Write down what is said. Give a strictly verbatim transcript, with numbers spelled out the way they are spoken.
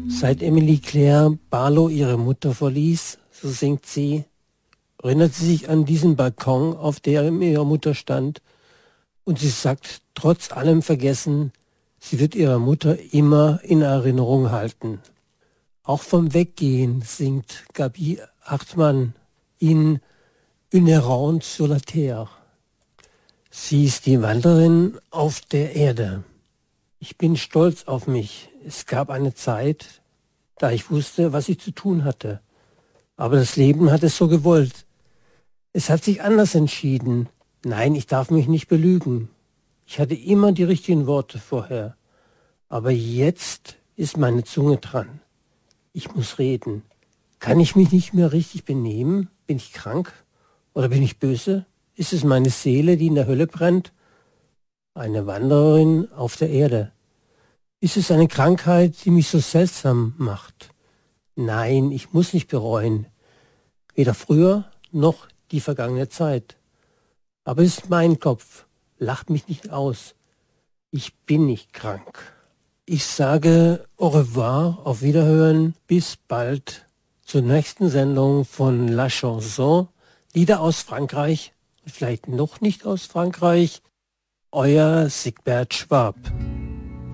Seit Emilie Claire Barlow ihre Mutter verließ, so singt sie, erinnert sie sich an diesen Balkon, auf dem ihre Mutter stand, und sie sagt, trotz allem Vergessen, sie wird ihre Mutter immer in Erinnerung halten. Auch vom Weggehen singt Gabi Hartmann in Une errante sur la terre. Sie ist die Wanderin auf der Erde. Ich bin stolz auf mich. Es gab eine Zeit, da ich wusste, was ich zu tun hatte. Aber das Leben hat es so gewollt. Es hat sich anders entschieden. Nein, ich darf mich nicht belügen. Ich hatte immer die richtigen Worte vorher. Aber jetzt ist meine Zunge dran. Ich muss reden. Kann ich mich nicht mehr richtig benehmen? Bin ich krank? Oder bin ich böse? Ist es meine Seele, die in der Hölle brennt? Eine Wandererin auf der Erde. Ist es eine Krankheit, die mich so seltsam macht? Nein, ich muss nicht bereuen. Weder früher noch die vergangene Zeit. Aber es ist mein Kopf. Lacht mich nicht aus. Ich bin nicht krank. Ich sage au revoir, auf Wiederhören, bis bald zur nächsten Sendung von La Chanson, Lieder aus Frankreich, vielleicht noch nicht aus Frankreich, euer Sigbert Schwab.